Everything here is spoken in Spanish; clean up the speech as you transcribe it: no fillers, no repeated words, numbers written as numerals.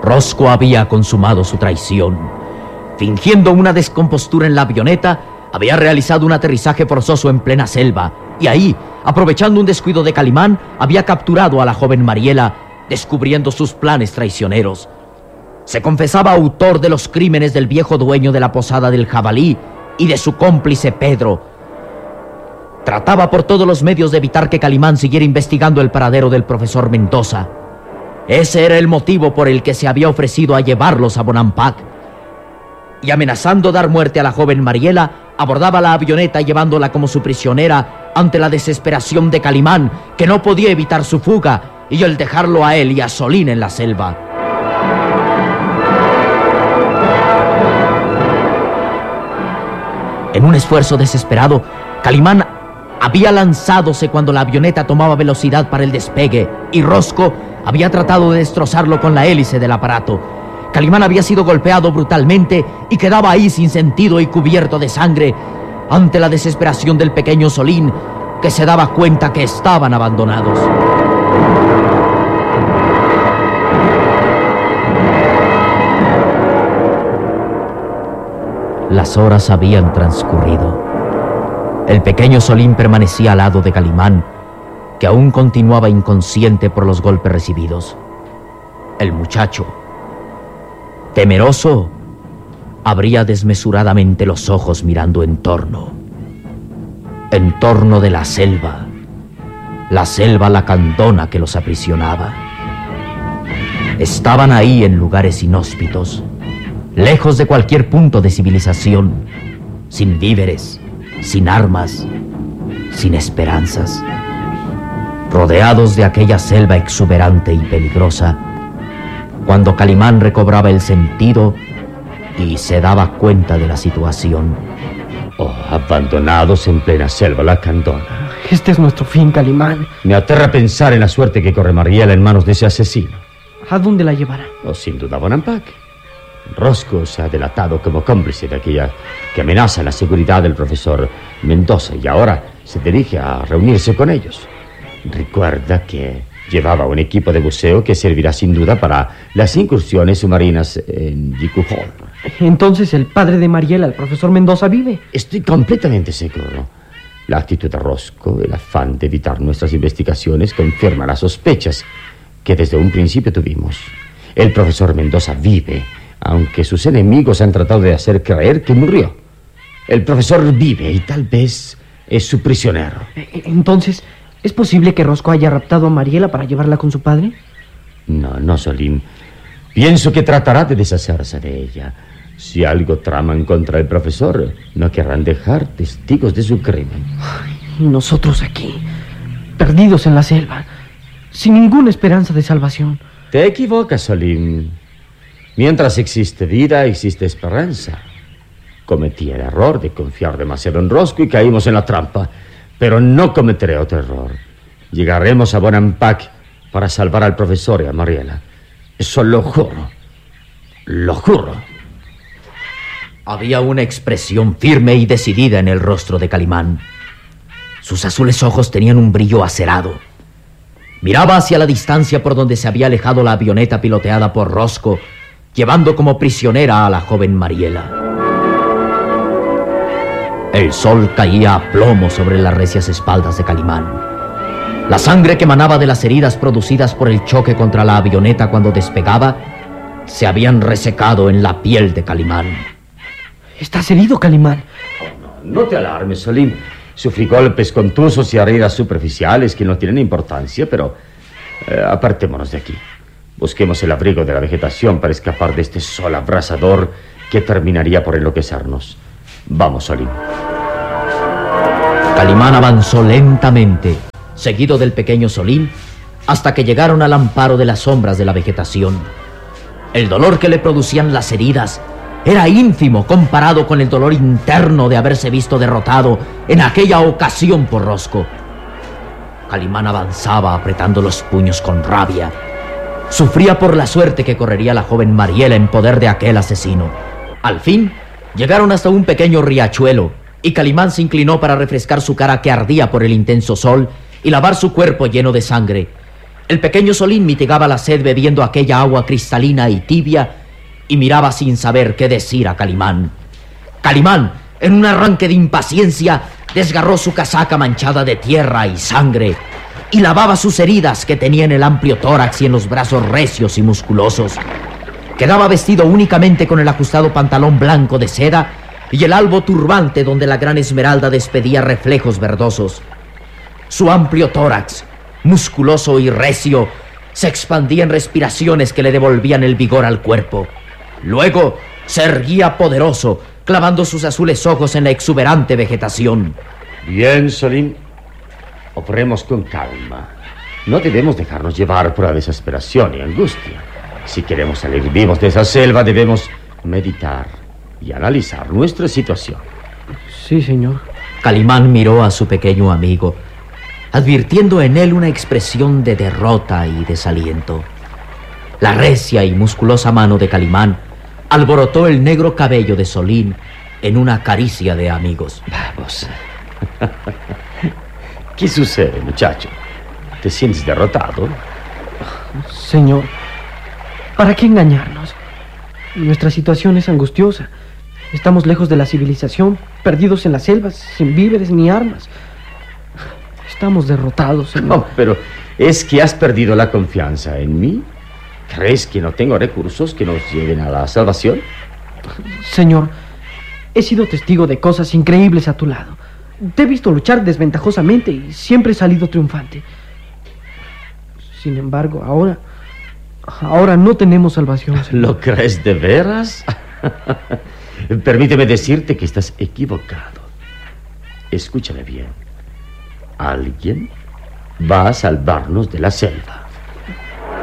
Rosco había consumado su traición. Fingiendo una descompostura en la avioneta, había realizado un aterrizaje forzoso en plena selva, y ahí, aprovechando un descuido de Calimán, había capturado a la joven Mariela, descubriendo sus planes traicioneros. Se confesaba autor de los crímenes del viejo dueño de la posada del Jabalí y de su cómplice Pedro. Trataba por todos los medios de evitar que Calimán siguiera investigando el paradero del profesor Mendoza. Ese era el motivo por el que se había ofrecido a llevarlos a Bonampak. Y amenazando dar muerte a la joven Mariela, abordaba la avioneta llevándola como su prisionera ante la desesperación de Calimán, que no podía evitar su fuga y el dejarlo a él y a Solín en la selva. En un esfuerzo desesperado, Calimán había lanzadose cuando la avioneta tomaba velocidad para el despegue y Rosco había tratado de destrozarlo con la hélice del aparato. Calimán había sido golpeado brutalmente y quedaba ahí sin sentido y cubierto de sangre ante la desesperación del pequeño Solín, que se daba cuenta que estaban abandonados. Las horas habían transcurrido. El pequeño Solín permanecía al lado de Calimán, que aún continuaba inconsciente por los golpes recibidos. El muchacho, temeroso, abría desmesuradamente los ojos mirando en torno de la selva lacandona que los aprisionaba. Estaban ahí en lugares inhóspitos, lejos de cualquier punto de civilización, sin víveres, sin armas, sin esperanzas, rodeados de aquella selva exuberante y peligrosa, cuando Calimán recobraba el sentido y se daba cuenta de la situación. Oh, abandonados en plena selva lacandona. Este es nuestro fin, Calimán. Me aterra pensar en la suerte que corre Mariela en manos de ese asesino. ¿A dónde la llevará? Oh, sin duda a Bonampak. Rosco se ha delatado como cómplice de aquella que amenaza la seguridad del profesor Mendoza y ahora se dirige a reunirse con ellos. Recuerda que llevaba un equipo de buceo que servirá sin duda para las incursiones submarinas en Yikuhol. Entonces el padre de Mariela, el profesor Mendoza, vive. Estoy completamente seguro. La actitud de Rosco, el afán de evitar nuestras investigaciones, confirma las sospechas que desde un principio tuvimos. El profesor Mendoza vive, aunque sus enemigos han tratado de hacer creer que murió. El profesor vive y tal vez es su prisionero. Entonces, ¿es posible que Rosco haya raptado a Mariela para llevarla con su padre? No, Solín. Pienso que tratará de deshacerse de ella. Si algo traman contra el profesor, no querrán dejar testigos de su crimen. Y nosotros aquí, perdidos en la selva, sin ninguna esperanza de salvación. Te equivocas, Solín. Mientras existe vida, existe esperanza. Cometí el error de confiar demasiado en Rosco y caímos en la trampa. Pero no cometeré otro error. Llegaremos a Bonampak para salvar al profesor y a Mariela. Eso lo juro. Lo juro. Había una expresión firme y decidida en el rostro de Calimán. Sus azules ojos tenían un brillo acerado. Miraba hacia la distancia por donde se había alejado la avioneta piloteada por Rosco, llevando como prisionera a la joven Mariela. El sol caía a plomo sobre las recias espaldas de Calimán. La sangre que emanaba de las heridas producidas por el choque contra la avioneta cuando despegaba se habían resecado en la piel de Calimán. ¿Estás herido, Calimán? Oh, no te alarmes, Solín. Sufrí golpes contusos y heridas superficiales que no tienen importancia, pero apartémonos de aquí. Busquemos el abrigo de la vegetación para escapar de este sol abrasador que terminaría por enloquecernos. Vamos, Solín. Calimán avanzó lentamente, seguido del pequeño Solín, hasta que llegaron al amparo de las sombras de la vegetación. El dolor que le producían las heridas era ínfimo comparado con el dolor interno de haberse visto derrotado en aquella ocasión por Rosco. Calimán avanzaba apretando los puños con rabia. Sufría por la suerte que correría la joven Mariela en poder de aquel asesino. Al fin, llegaron hasta un pequeño riachuelo y Calimán se inclinó para refrescar su cara que ardía por el intenso sol y lavar su cuerpo lleno de sangre. El pequeño Solín mitigaba la sed bebiendo aquella agua cristalina y tibia y miraba sin saber qué decir a Calimán. Calimán, en un arranque de impaciencia, desgarró su casaca manchada de tierra y sangre y lavaba sus heridas que tenía en el amplio tórax y en los brazos recios y musculosos. Quedaba vestido únicamente con el ajustado pantalón blanco de seda y el albo turbante donde la gran esmeralda despedía reflejos verdosos. Su amplio tórax, musculoso y recio, se expandía en respiraciones que le devolvían el vigor al cuerpo. Luego se erguía poderoso, clavando sus azules ojos en la exuberante vegetación. Bien, Solín. Obremos con calma. No debemos dejarnos llevar por la desesperación y angustia. Si queremos salir vivos de esa selva, debemos meditar y analizar nuestra situación. Sí, señor. Calimán miró a su pequeño amigo, advirtiendo en él una expresión de derrota y desaliento. La recia y musculosa mano de Calimán alborotó el negro cabello de Solín en una caricia de amigos. Vamos. ¿Qué sucede, muchacho? ¿Te sientes derrotado? Señor, ¿para qué engañarnos? Nuestra situación es angustiosa. Estamos lejos de la civilización, perdidos en las selvas, sin víveres ni armas. Estamos derrotados, señor. No, pero es que has perdido la confianza en mí. ¿Crees que no tengo recursos que nos lleven a la salvación? Señor, he sido testigo de cosas increíbles a tu lado. Te he visto luchar desventajosamente y siempre he salido triunfante. Sin embargo, ahora no tenemos salvación, señor. ¿Lo crees de veras? Permíteme decirte que estás equivocado. Escúchame bien. Alguien va a salvarnos de la selva.